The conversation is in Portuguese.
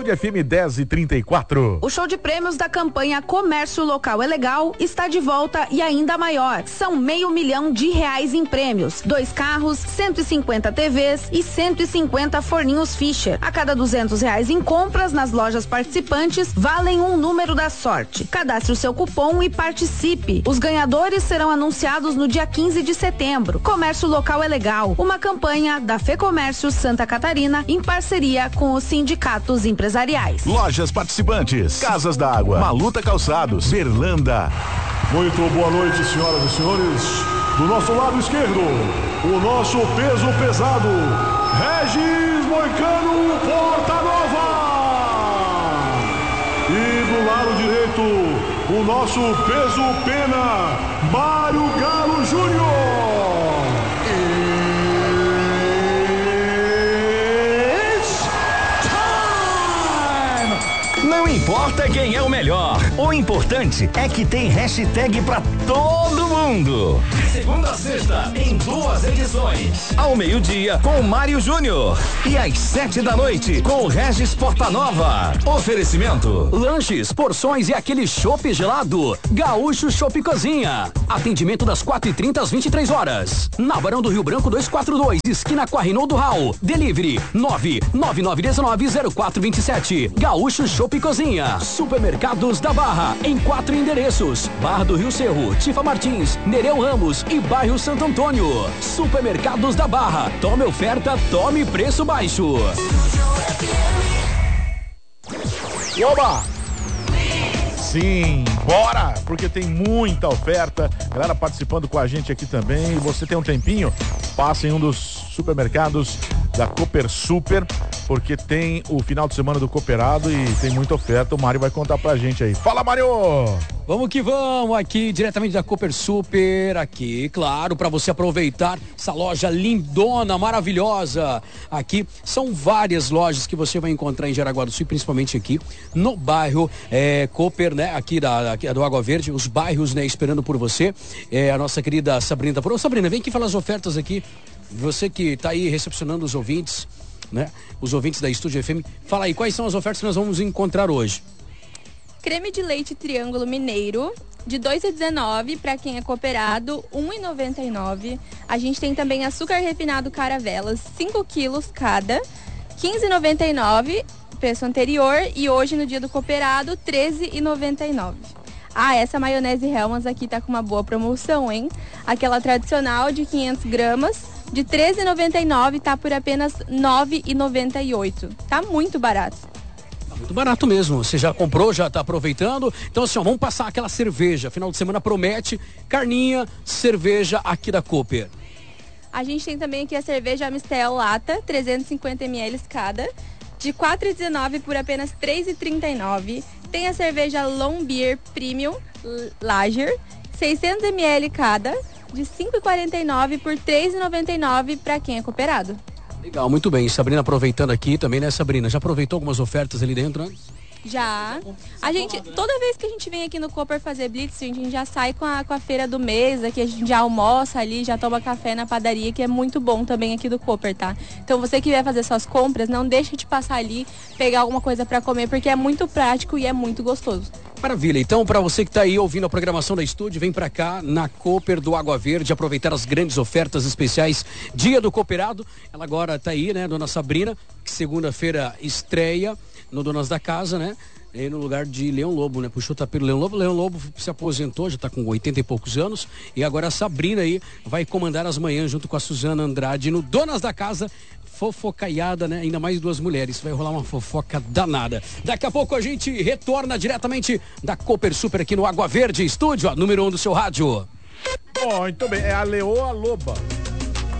Estúdio FM 10h34. O show de prêmios da campanha Comércio Local é Legal está de volta e ainda maior. São R$500 mil em prêmios, 2 carros, 150 TVs e 150 forninhos Fischer. A cada R$200 em compras nas lojas participantes, valem um número da sorte. Cadastre o seu cupom e participe. Os ganhadores serão anunciados no dia 15 de setembro. Comércio Local é Legal, uma campanha da FEComércio Santa Catarina em parceria com os sindicatos empresariais. Lojas participantes: Casas da Água, Maluta Calçados, Berlanda. Muito boa noite, senhoras e senhores. Do nosso lado esquerdo, o nosso peso pesado, Regis Moicano Porta Nova. E do lado direito, o nosso peso pena, Mário Galo Júnior. Não importa quem é o melhor, o importante é que tem hashtag pra todo mundo. De segunda a sexta, em 2 edições. Ao meio-dia, com o Mário Júnior. E às 7 da noite, com o Regis Portanova. Oferecimento: lanches, porções e aquele chopp gelado. Gaúcho Chopp Cozinha. Atendimento das 4h30 às 23 horas. Na Barão do Rio Branco 242, esquina com a Renault do Raul. Delivery 999190427. Gaúcho Chopp Cozinha. Supermercados da Barra, em 4 endereços: Barra do Rio Cerro, Tifa Martins, Nereu Ramos e Bairro Santo Antônio. Supermercados da Barra, tome oferta, tome preço baixo. Oba! Sim, bora! Porque tem muita oferta. Galera participando com a gente aqui também. E você tem um tempinho? Passa em um dos supermercados da Cooper Super, porque tem o final de semana do Cooperado e tem muita oferta. O Mário vai contar pra gente aí. Fala, Mário! Vamos que vamos, aqui diretamente da Cooper Super, aqui, claro, para você aproveitar essa loja lindona, maravilhosa. Aqui são várias lojas que você vai encontrar em Jaraguá do Sul, principalmente aqui no bairro Cooper, né? Aqui do Água Verde, os bairros, né? Esperando por você. A nossa querida Sabrina. Sabrina, vem aqui falar as ofertas aqui. Você que tá aí recepcionando os ouvintes, né? Os ouvintes da Estúdio FM. Fala aí, quais são as ofertas que nós vamos encontrar hoje? Creme de leite Triângulo Mineiro, de 2,19 para quem é cooperado, 1,99. A gente tem também açúcar refinado Caravelas, 5 quilos cada, 15,99, preço anterior, e hoje no dia do cooperado, 13,99. Essa maionese Hellmann's aqui tá com uma boa promoção, hein? Aquela tradicional de 500 gramas, de 13,99, tá por apenas 9,98. Tá muito barato. Muito barato mesmo, você já comprou, já tá aproveitando. Então assim, ó, vamos passar aquela cerveja, final de semana promete, carninha, cerveja aqui da Cooper. A gente tem também aqui a cerveja Amistel Lata, 350 ml cada, de 4,19 por apenas 3,39. Tem a cerveja Long Beer Premium Lager, 600 ml cada, de 5,49 por 3,99 para quem é cooperado. Legal, muito bem. Sabrina aproveitando aqui também, né, Sabrina? Já aproveitou algumas ofertas ali dentro, né? Já. A gente, toda vez que a gente vem aqui no Cooper fazer Blitz, a gente já sai com a feira do mês, aqui a gente já almoça ali, já toma café na padaria, que é muito bom também aqui do Cooper, tá? Então você que vai fazer suas compras, não deixa de passar ali, pegar alguma coisa para comer, porque é muito prático e é muito gostoso. Maravilha, então para você que está aí ouvindo a programação da Estúdio, vem para cá na Cooper do Água Verde, aproveitar as grandes ofertas especiais, dia do Cooperado. Ela agora está aí, né, dona Sabrina, que segunda-feira estreia no Donas da Casa, né? E no lugar de Leão Lobo, né? Puxou o tapete do Leão Lobo. Leão Lobo se aposentou, já está com 80 e poucos anos. E agora a Sabrina aí vai comandar as manhãs junto com a Suzana Andrade no Donas da Casa. Fofocaiada, né? Ainda mais 2 mulheres. Vai rolar uma fofoca danada. Daqui a pouco a gente retorna diretamente da Cooper Super aqui no Água Verde Estúdio, ó, número 1 do seu rádio. Muito bem, é a Leoa Loba.